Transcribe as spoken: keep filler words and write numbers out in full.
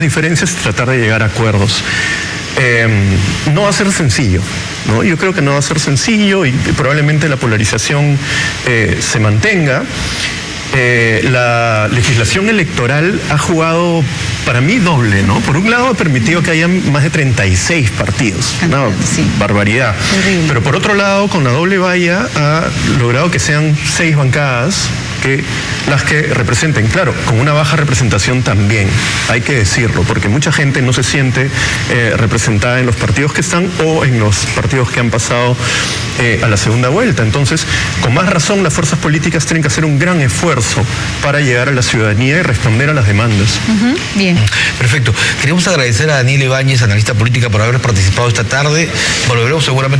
diferencias y tratar de llegar a acuerdos. Eh, no va a ser sencillo, ¿no? Yo creo que no va a ser sencillo y, y probablemente la polarización eh, se mantenga. Eh, la legislación electoral ha jugado para mí doble, ¿no? Por un lado ha permitido que haya más de treinta y seis partidos, una sí. barbaridad. Terrible. Pero por otro lado, con la doble valla ha logrado que sean seis bancadas que las que representen, claro, con una baja representación también, hay que decirlo, porque mucha gente no se siente eh, representada en los partidos que están o en los partidos que han pasado eh, a la segunda vuelta. Entonces, con más razón, las fuerzas políticas tienen que hacer un gran esfuerzo para llegar a la ciudadanía y responder a las demandas. Uh-huh. Bien. Perfecto. Queremos agradecer a Daniela Ibáñez, analista política, por haber participado esta tarde. Volveremos seguramente